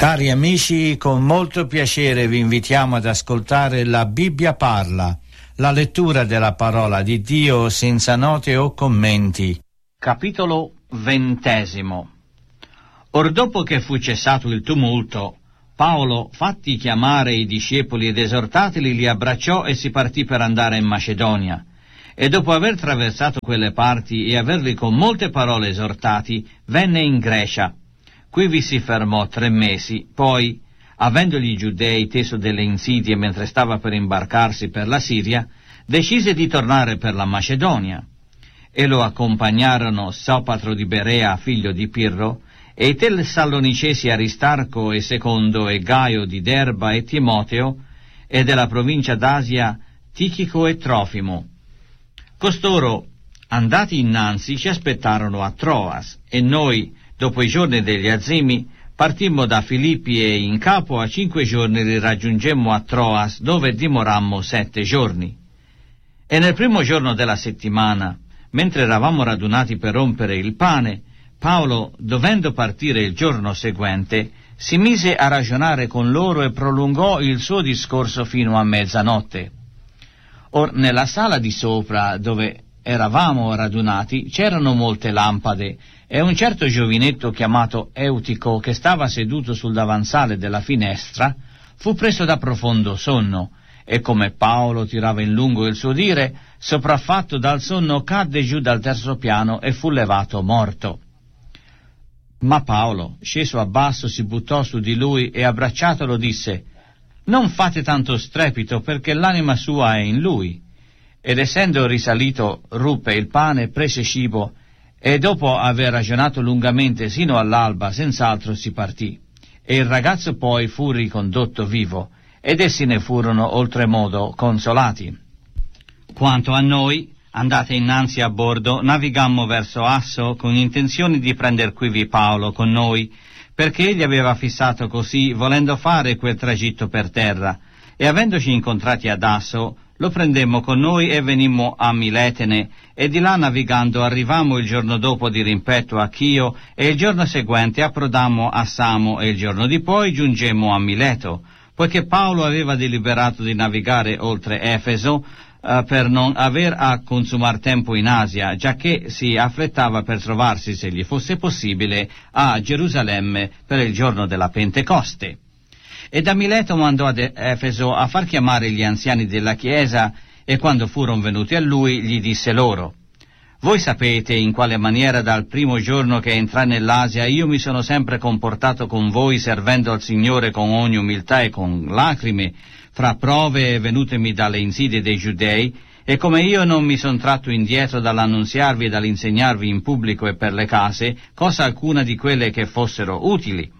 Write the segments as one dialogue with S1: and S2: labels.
S1: Cari amici, con molto piacere vi invitiamo ad ascoltare La Bibbia parla, la lettura della parola di Dio senza note o commenti.
S2: Capitolo 20. Or dopo che fu cessato il tumulto, Paolo, fatti chiamare i discepoli ed esortatili, li abbracciò e si partì per andare in Macedonia. E dopo aver attraversato quelle parti e averli con molte parole esortati, venne in Grecia. Qui vi si fermò 3 mesi, poi, avendogli i giudei teso delle insidie mentre stava per imbarcarsi per la Siria, decise di tornare per la Macedonia. E lo accompagnarono Sopatro di Berea, figlio di Pirro, e i Tessalonicesi Aristarco e Secondo, e Gaio di Derba e Timoteo, e della provincia d'Asia Tichico e Trofimo. Costoro, andati innanzi, ci aspettarono a Troas, e noi, dopo i giorni degli azimi, partimmo da Filippi e in capo a 5 giorni li raggiungemmo a Troas, dove dimorammo 7 giorni. E nel primo giorno della settimana, mentre eravamo radunati per rompere il pane, Paolo, dovendo partire il giorno seguente, si mise a ragionare con loro e prolungò il suo discorso fino a mezzanotte. Or nella sala di sopra, dove eravamo radunati, c'erano molte lampade, e un certo giovinetto chiamato Eutico, che stava seduto sul davanzale della finestra, fu preso da profondo sonno, e come Paolo tirava in lungo il suo dire, sopraffatto dal sonno cadde giù dal terzo piano e fu levato morto. Ma Paolo, sceso a basso, si buttò su di lui e abbracciatolo disse: «Non fate tanto strepito, perché l'anima sua è in lui». Ed essendo risalito, ruppe il pane, prese cibo, e dopo aver ragionato lungamente sino all'alba, senz'altro si partì. E il ragazzo poi fu ricondotto vivo, ed essi ne furono oltremodo consolati. Quanto a noi, andate innanzi a bordo, navigammo verso Asso, con intenzione di prender quivi Paolo con noi, perché egli aveva fissato così, volendo fare quel tragitto per terra, e avendoci incontrati ad Asso, lo prendemmo con noi e venimmo a Miletene, e di là navigando arrivammo il giorno dopo di rimpetto a Chio, e il giorno seguente approdammo a Samo, e il giorno di poi giungemmo a Mileto, poiché Paolo aveva deliberato di navigare oltre Efeso, per non aver a consumar tempo in Asia, giacché si affrettava per trovarsi, se gli fosse possibile, a Gerusalemme per il giorno della Pentecoste. E da Mileto mandò ad Efeso a far chiamare gli anziani della chiesa, e quando furono venuti a lui gli disse loro: «Voi sapete in quale maniera dal primo giorno che entrai nell'Asia io mi sono sempre comportato con voi, servendo al Signore con ogni umiltà e con lacrime, fra prove venutemi dalle insidie dei giudei, e come io non mi son tratto indietro dall'annunziarvi e dall'insegnarvi in pubblico e per le case cosa alcuna di quelle che fossero utili,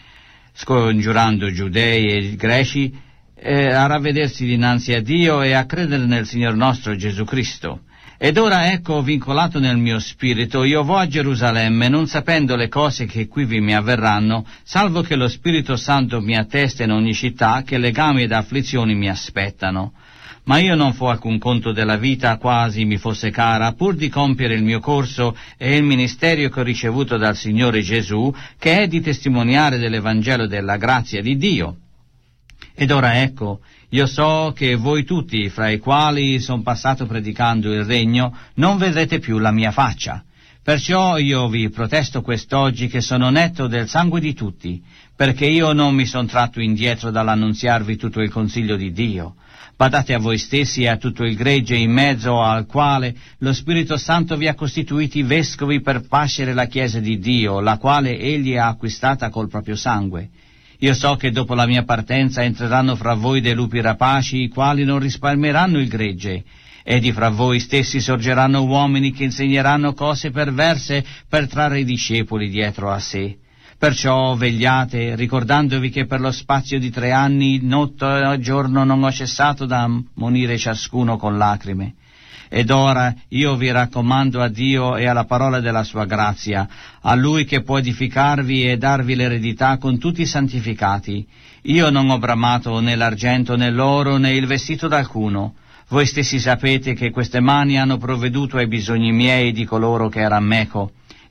S2: scongiurando giudei e greci a ravvedersi dinanzi a Dio e a credere nel Signor nostro Gesù Cristo. Ed ora ecco, vincolato nel mio spirito, io vo a Gerusalemme, non sapendo le cose che qui vi mi avverranno, salvo che lo Spirito Santo mi attesta in ogni città che legami ed afflizioni mi aspettano. Ma io non fo alcun conto della vita, quasi mi fosse cara, pur di compiere il mio corso e il ministerio che ho ricevuto dal Signore Gesù, che è di testimoniare dell'Evangelo della grazia di Dio. Ed ora ecco, io so che voi tutti, fra i quali son passato predicando il regno, non vedrete più la mia faccia. Perciò io vi protesto quest'oggi che sono netto del sangue di tutti, perché io non mi son tratto indietro dall'annunziarvi tutto il consiglio di Dio. Badate a voi stessi e a tutto il gregge in mezzo al quale lo Spirito Santo vi ha costituiti vescovi per pascere la Chiesa di Dio, la quale egli ha acquistata col proprio sangue. Io so che dopo la mia partenza entreranno fra voi dei lupi rapaci, i quali non risparmieranno il gregge, e di fra voi stessi sorgeranno uomini che insegneranno cose perverse per trarre i discepoli dietro a sé. Perciò vegliate, ricordandovi che per lo spazio di 3 anni, notte e giorno, non ho cessato da ammonire ciascuno con lacrime. Ed ora io vi raccomando a Dio e alla parola della sua grazia, a Lui che può edificarvi e darvi l'eredità con tutti i santificati. Io non ho bramato né l'argento né l'oro né il vestito d'alcuno. Voi stessi sapete che queste mani hanno provveduto ai bisogni miei e di coloro che eran meco.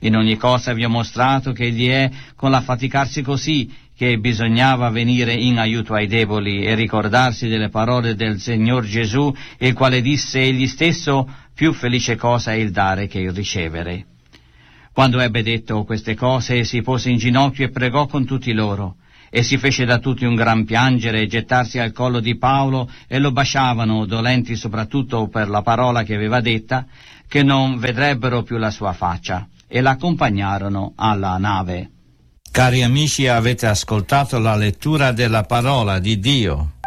S2: In ogni cosa vi ho mostrato che egli è con l'affaticarsi così, che bisognava venire in aiuto ai deboli e ricordarsi delle parole del Signor Gesù, il quale disse egli stesso: più felice cosa è il dare che il ricevere. Quando ebbe detto queste cose, si pose in ginocchio e pregò con tutti loro, e si fece da tutti un gran piangere e gettarsi al collo di Paolo, e lo baciavano, dolenti soprattutto per la parola che aveva detta, che non vedrebbero più la sua faccia, e l'accompagnarono alla nave.
S1: Cari amici, avete ascoltato la lettura della parola di Dio.